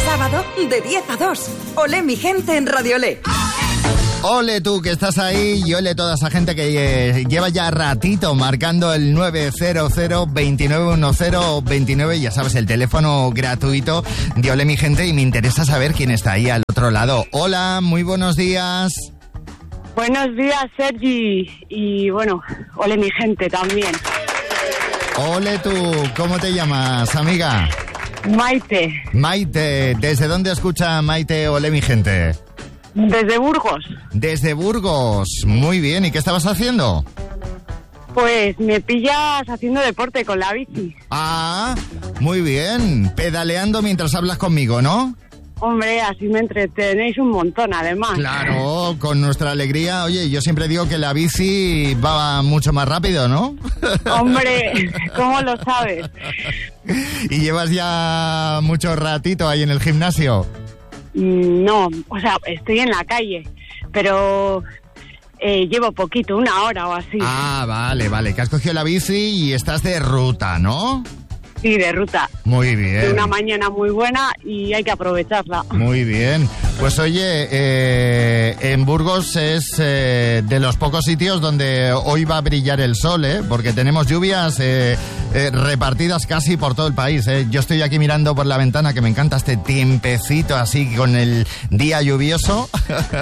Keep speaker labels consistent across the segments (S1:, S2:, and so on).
S1: sábado de 10 a 2. Olé mi gente en Radio Olé.
S2: Ole tú que estás ahí y ole toda esa gente que lleva ya ratito marcando el 900-2910-29, ya sabes, el teléfono gratuito de Ole mi gente, y me interesa saber quién está ahí al otro lado. Hola, muy buenos días.
S3: Buenos días, Sergi, y bueno, ole mi gente también.
S2: Ole tú, ¿cómo te llamas, amiga?
S3: Maite.
S2: Maite, ¿desde dónde escucha Maite Ole mi gente?
S3: Desde Burgos.
S2: Desde Burgos, muy bien. ¿Y qué estabas haciendo?
S3: Pues me pillas haciendo deporte con la bici.
S2: Ah, muy bien. Pedaleando mientras hablas conmigo, ¿no?
S3: Hombre, así me entretenéis un montón, además.
S2: Claro, con nuestra alegría. Oye, yo siempre digo que la bici va mucho más rápido, ¿no?
S3: Hombre, ¿cómo lo sabes?
S2: ¿Y llevas ya mucho ratito ahí en el gimnasio?
S3: No, o sea, estoy en la calle, pero llevo poquito, 1 hora o así.
S2: Ah, vale, que has cogido la bici y estás de ruta, ¿no?
S3: Sí, de ruta.
S2: Muy bien.
S3: Una mañana muy buena y hay que aprovecharla.
S2: Muy bien. Pues oye, en Burgos es de los pocos sitios donde hoy va a brillar el sol, porque tenemos lluvias repartidas casi por todo el país. Yo estoy aquí mirando por la ventana, que me encanta este tiempecito así con el día lluvioso.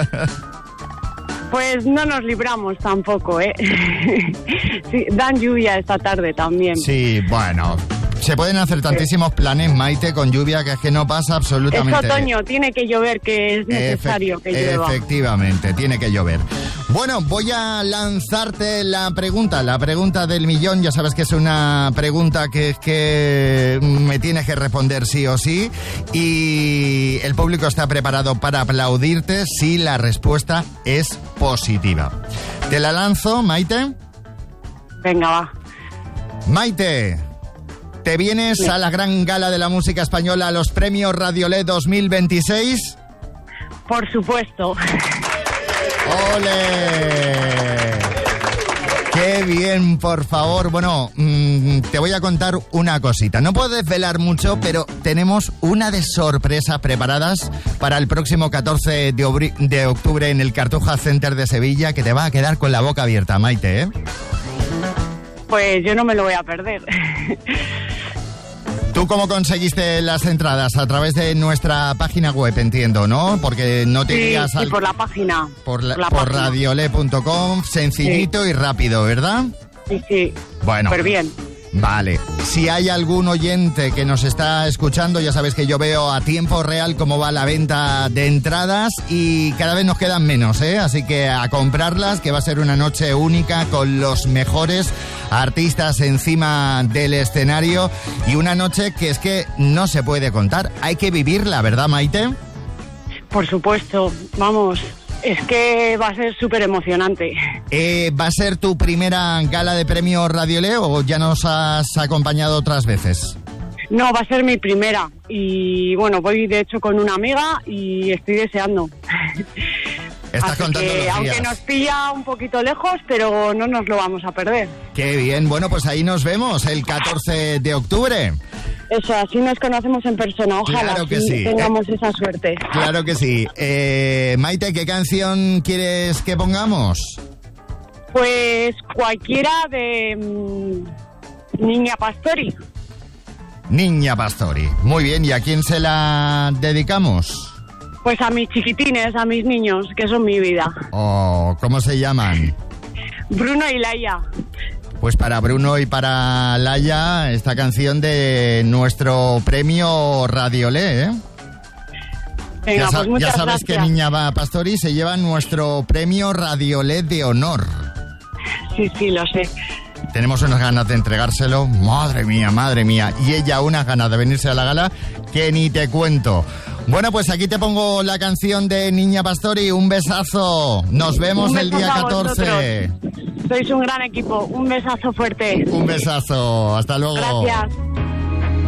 S3: Pues no nos libramos tampoco, Sí, dan lluvia esta tarde también.
S2: Sí, bueno, se pueden hacer tantísimos planes, Maite, con lluvia, que es que no pasa absolutamente.
S3: Es otoño, tiene que llover, que es necesario que llueva.
S2: Efectivamente, tiene que llover. Bueno, voy a lanzarte la pregunta del millón. Ya sabes que es una pregunta que me tienes que responder sí o sí, y el público está preparado para aplaudirte si la respuesta es positiva. ¿Te la lanzo, Maite?
S3: Venga, va.
S2: Maite, ¿te vienes a la gran gala de la música española, a los premios Radio Olé 2026?
S3: Por supuesto.
S2: ¡Ole! ¡Qué bien, por favor! Bueno, te voy a contar una cosita. No puedo desvelar mucho, pero tenemos una de sorpresas preparadas para el próximo 14 de octubre en el Cartuja Center de Sevilla, que te va a quedar con la boca abierta, Maite, ¿eh?
S3: Pues yo no me lo voy a perder.
S2: ¿Tú cómo conseguiste las entradas? A través de nuestra página web, entiendo, ¿no? Porque no te irías
S3: al... Sí, por la página.
S2: Por radioolé.com, sencillito y rápido, ¿verdad?
S3: Sí.
S2: Bueno.
S3: Súper bien.
S2: Vale. Si hay algún oyente que nos está escuchando, ya sabes que yo veo a tiempo real cómo va la venta de entradas y cada vez nos quedan menos, ¿eh? Así que a comprarlas, que va a ser una noche única con los mejores artistas encima del escenario, y una noche que es que no se puede contar. Hay que vivirla, ¿verdad, Maite?
S3: Por supuesto. Vamos... Es que va a ser súper emocionante.
S2: ¿Va a ser tu primera gala de premios Radio Olé o ya nos has acompañado otras veces?
S3: No, va a ser mi primera. Y bueno, voy de hecho con una amiga y estoy deseando.
S2: Estás contando los días.
S3: Aunque nos pilla un poquito lejos, pero no nos lo vamos a perder.
S2: Qué bien, bueno, pues ahí nos vemos el 14 de octubre.
S3: Eso, así nos conocemos en persona, ojalá
S2: claro que sí.
S3: Tengamos esa suerte.
S2: Claro que sí. Maite, ¿qué canción quieres que pongamos?
S3: Pues cualquiera de Niña Pastori.
S2: Niña Pastori, muy bien, ¿y a quién se la dedicamos?
S3: Pues a mis chiquitines, a mis niños, que son mi vida.
S2: Oh, ¿cómo se llaman?
S3: Bruno y Laia.
S2: Pues para Bruno y para Laia, esta canción de nuestro premio Radio Olé, ¿eh?
S3: Venga, pues muchas
S2: ya sabes
S3: gracias.
S2: Que Niña Pastori se lleva nuestro premio Radio Olé de honor.
S3: Sí, lo sé.
S2: Tenemos unas ganas de entregárselo, madre mía, y ella unas ganas de venirse a la gala que ni te cuento. Bueno, pues aquí te pongo la canción de Niña Pastori, un besazo, nos vemos el día 14.
S3: Sois un gran equipo, un besazo fuerte.
S2: Un besazo, hasta luego.
S3: Gracias.